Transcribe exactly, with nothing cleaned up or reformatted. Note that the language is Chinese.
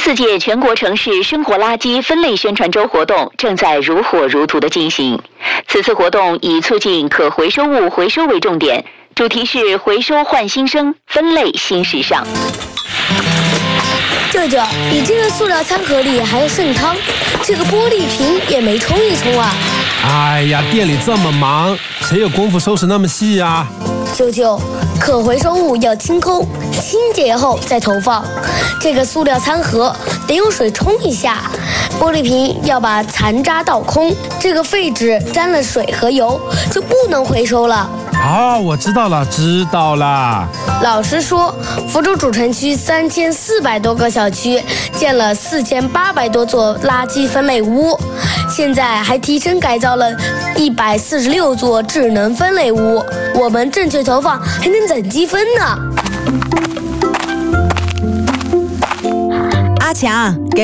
四届全国城市生活垃圾分类宣传周活动正在如火如荼地进行。此次活动以促进可回收物回收为重点，主题是回收焕新生，分类新时尚。 舅舅，你这个塑料餐盒里还有剩汤，这个玻璃瓶也没冲一冲啊！ 哎呀，店里这么忙，谁有功夫收拾那么细啊？ 舅舅，可回收物要清空，清洁后再投放。这个塑料餐盒得用水冲一下，玻璃瓶要把残渣倒空，这个废纸沾了水和油就不能回收了。 哦，我知道了，知道了。 老师说，福州主城区三千四百多个小区建了四千八百多座垃圾分类屋，现在还提升改造了一百四十六座智能分类屋。我们正确投放还能攒积分呢。 阿强。